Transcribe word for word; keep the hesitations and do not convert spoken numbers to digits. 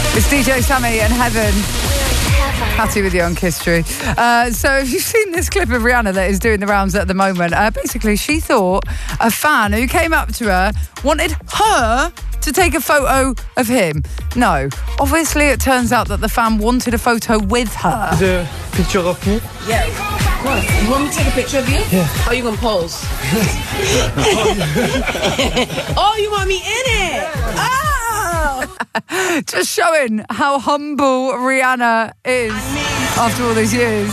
It's D J Sammy and Heaven. Happy with you on Kiss Tree. Uh, so if you've seen this clip of Rihanna that is doing the rounds at the moment, uh, basically she thought a fan who came up to her wanted her to take a photo of him. No, obviously it turns out that the fan wanted a photo with her. The picture of me? Yeah. What? You want me to take a picture of you? Yeah. How are you gonna pose? Oh, you want me in it? Oh! Just showing how humble Rihanna is after all these years.